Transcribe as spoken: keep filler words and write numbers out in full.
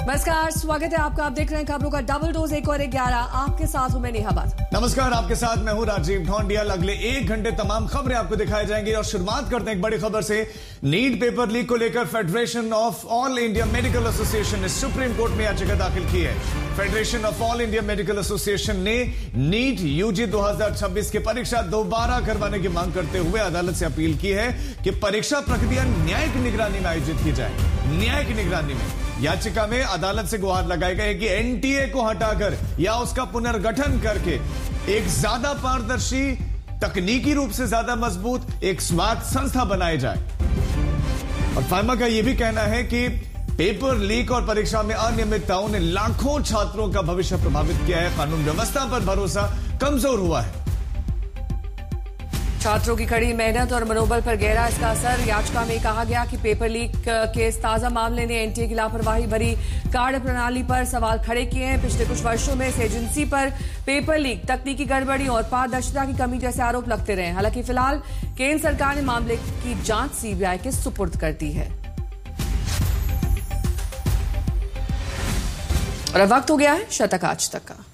नमस्कार, स्वागत है आपका। आप देख रहे हैं खबरों का डबल डोज एक और ग्यारह। आपके साथ हूं मैं नेहा भट्ट। नमस्कार, आपके साथ मैं हूं राजीव ढोंडियल। अगले एक घंटे तमाम खबरें आपको दिखाई जाएंगी और शुरुआत करते हैं एक बड़ी खबर से। नीट पेपर लीक को लेकर federation of all India medical association ने सुप्रीम कोर्ट में याचिका दाखिल की है। Federation of all India medical association ने नीट यूजी दो हज़ार छब्बीस की परीक्षा दोबारा करवाने की मांग करते हुए अदालत से अपील की है कि परीक्षा प्रक्रिया न्यायिक निगरानी में आयोजित की जाए। न्यायिक निगरानी में याचिका में अदालत से गुहार लगाई गई है कि एनटीए को हटाकर या उसका पुनर्गठन करके एक ज्यादा पारदर्शी, तकनीकी रूप से ज्यादा मजबूत एक स्वायत्त संस्था बनाई जाए। और फार्मा का यह भी कहना है कि पेपर लीक और परीक्षा में अनियमितताओं ने लाखों छात्रों का भविष्य प्रभावित किया है। कानून व्यवस्था पर भरोसा कमजोर हुआ है। छात्रों की कड़ी मेहनत और मनोबल पर गहरा इसका असर। याचिका में कहा गया कि पेपर लीक के इस ताजा मामले ने एनटीए की लापरवाही भरी कार्य प्रणाली पर सवाल खड़े किए हैं। पिछले कुछ वर्षों में इस एजेंसी पर पेपर लीक, तकनीकी गड़बड़ी और पारदर्शिता की कमी जैसे आरोप लगते रहे। हालांकि फिलहाल केंद्र सरकार ने मामले की जांच सीबीआई के सुपुर्द कर दी है। और अब वक्त हो गया है शतक आज तक का।